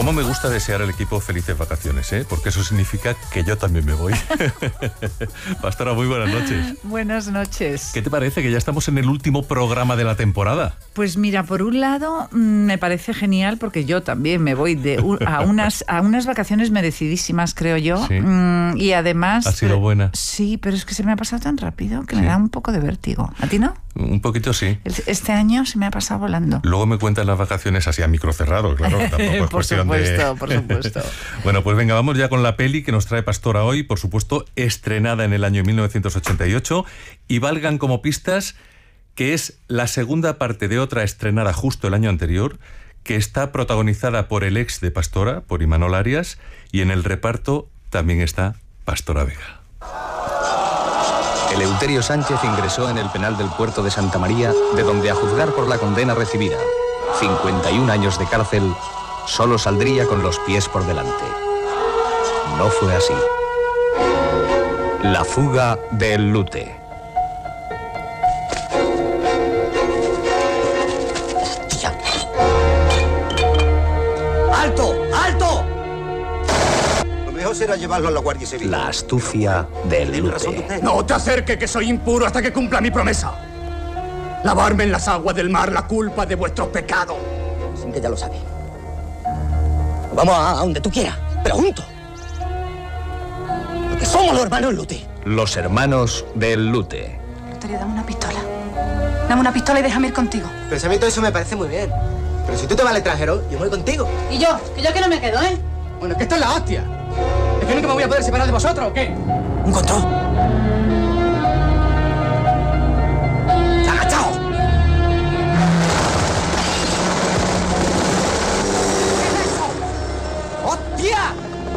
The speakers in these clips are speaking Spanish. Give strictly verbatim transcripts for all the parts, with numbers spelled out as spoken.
Cómo me gusta desear al equipo felices vacaciones, ¿eh? Porque eso significa que yo también me voy. Pastora, muy buenas noches. Buenas noches. ¿Qué te parece que ya estamos en el último programa de la temporada? Pues mira, por un lado me parece genial porque yo también me voy de un, a unas a unas vacaciones merecidísimas, creo yo. Sí. Mm, y además... ¿Ha sido buena? Sí, pero es que se me ha pasado tan rápido que Sí. me da un poco de vértigo. ¿A ti no? Un poquito sí. Este año se me ha pasado volando. Luego me cuentan las vacaciones así a micro cerrado, claro. Tampoco es Por cuestión supuesto, de... por supuesto. Bueno, pues venga, vamos ya con la peli que nos trae Pastora hoy, por supuesto, estrenada en el año mil novecientos ochenta y ocho, y valgan como pistas que es la segunda parte de otra estrenada justo el año anterior, que está protagonizada por el ex de Pastora, por Imanol Arias, y en el reparto también está Pastora Vega. Eleuterio Sánchez ingresó en el penal del puerto de Santa María, de donde, a juzgar por la condena recibida, cincuenta y un años de cárcel, solo saldría con los pies por delante. No fue así. La fuga del Lute. ¡Hostia! ¡Alto! ¡Alto! Lo mejor será llevarlo a la Guardia Civil. La astucia del ¿Tiene razón Lute. usted? No te acerques, que soy impuro hasta que cumpla mi promesa. Lavarme en las aguas del mar la culpa de vuestros pecados. Sin que ya lo sabe. Vamos a, a donde tú quieras, pero juntos. Porque somos los hermanos Lute. Los hermanos del Lute. Eleuterio, dame una pistola. Dame una pistola y déjame ir contigo. Pensamiento, eso me parece muy bien. Pero si tú te vas al extranjero, yo me voy contigo. ¿Y yo? Que yo que no me quedo, ¿eh? Bueno, es que esto es la hostia. ¿Es que nunca me voy a poder separar de vosotros o qué? Un control. ¡Agachao! ¡Hostia!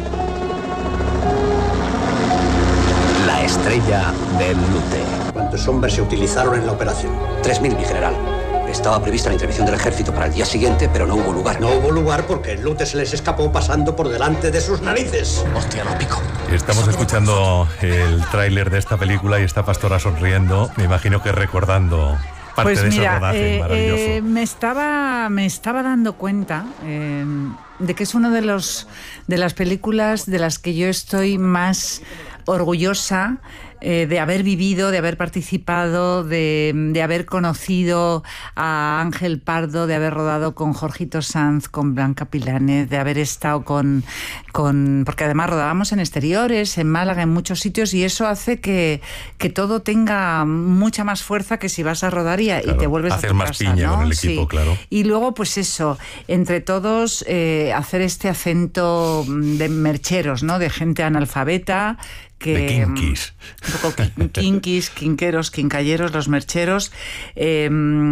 La estrella del Lute. ¿Cuántos hombres se utilizaron en la operación? Tres mil, mi general. Estaba prevista la intervención del ejército para el día siguiente, pero no hubo lugar. No hubo lugar porque el Lute se les escapó pasando por delante de sus narices. Hostia, lo pico. Estamos escuchando el tráiler de esta película y está Pastora sonriendo, me imagino que recordando parte Pues de ese mira, rodaje eh, maravilloso. eh, me estaba me estaba dando cuenta eh, de que es una de los de las películas de las que yo estoy más orgullosa eh, de haber vivido, de haber participado, de, de haber conocido a Ángel Pardo, de haber rodado con Jorgito Sanz, con Blanca Pilanes, de haber estado con, con... porque además rodábamos en exteriores, en Málaga, en muchos sitios, y eso hace que, que todo tenga mucha más fuerza que si vas a rodar y, Claro, y te vuelves hacer a tu más casa, piña ¿no? con el equipo, Sí. claro. Y luego, pues eso, entre todos eh, hacer este acento de mercheros, ¿no? De gente analfabeta, que, de kinkis. Un poco qui- kinkis, quinqueros, quincalleros, los mercheros. Eh,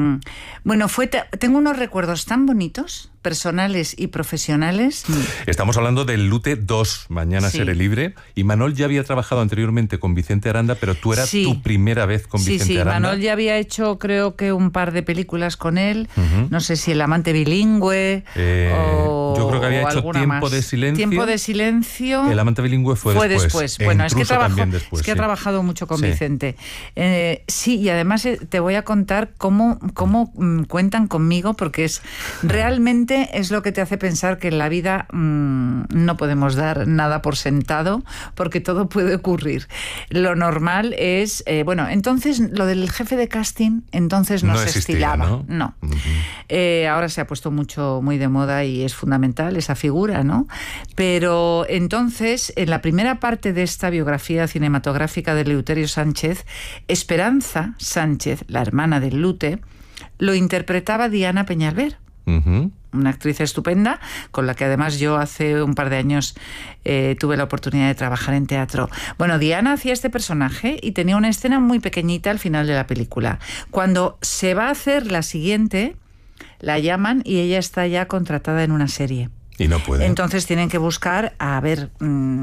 bueno, fue ta- tengo unos recuerdos tan bonitos, personales y profesionales. Estamos hablando del Lute dos, Mañana Sí. seré libre. Y Manol ya había trabajado anteriormente con Vicente Aranda, pero tú eras Sí. tu primera vez con Sí, Vicente sí, Aranda. Manol ya había hecho creo que un par de películas con él, Ujú. no sé si El amante bilingüe Eh, o yo creo que había o hecho alguna Tiempo más. de silencio. Tiempo de silencio. El amante bilingüe fue, Fue después. después. E Bueno, es que, incluso trabajo, también después, es que sí. he trabajado mucho con Sí. Vicente. Eh, sí, y además eh, te voy a contar cómo, cómo mm, cuentan conmigo, porque es realmente es lo que te hace pensar que en la vida mmm, no podemos dar nada por sentado, porque todo puede ocurrir. Lo normal es, eh, bueno, entonces lo del jefe de casting entonces no, No se existía, estilaba. ¿no? No. Ujú. Eh, ahora se ha puesto mucho, muy de moda y es fundamental esa figura, ¿no? Pero entonces, en la primera parte de esta biografía cinematográfica de Eleuterio Sánchez, Esperanza Sánchez, la hermana del Lute, lo interpretaba Diana Peñalver. Ujú. Una actriz estupenda, con la que además yo hace un par de años eh, tuve la oportunidad de trabajar en teatro. Bueno, Diana hacía este personaje y tenía una escena muy pequeñita al final de la película. Cuando se va a hacer la siguiente, la llaman y ella está ya contratada en una serie. Y no puede. Entonces tienen que buscar, a ver... Mmm,